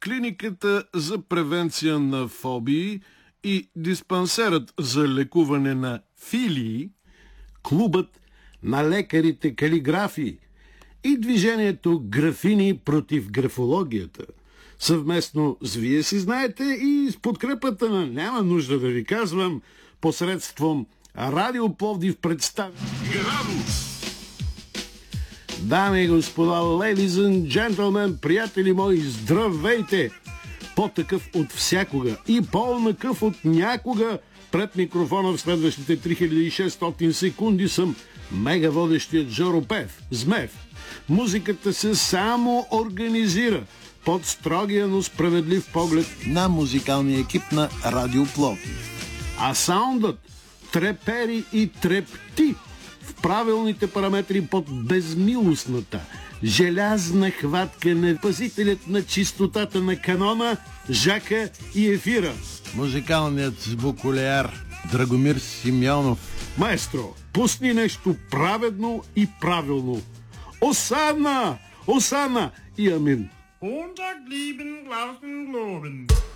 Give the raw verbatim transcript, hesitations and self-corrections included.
Клиниката за превенция на фобии и диспансерът за лекуване на филии, клубът на лекарите калиграфи и движението Графини против графологията, съвместно с Вие си знаете и с подкрепата на, няма нужда да ви казвам, посредством Радио Пловдив представя. Дами и господа, ladies and gentlemen, приятели мои, здравейте! По-такъв от всякога и по-накъв от някога пред микрофона в следващите три хиляди и шестстотин секунди съм мегаводещият Жоро Пев, Змев. Музиката се само организира под строгия, но справедлив поглед на музикалния екип на Радио Пловдив. А саундът трепери и трепти в правилните параметри под безмилостната, желязна хватка на пазителят на чистотата на канона, Жака и ефира. Музикалният звуколяр Драгомир Симеонов. Маестро, пусни нещо праведно и правилно. Осана! Осана и амин! Unterglieben, Glauben, Globen.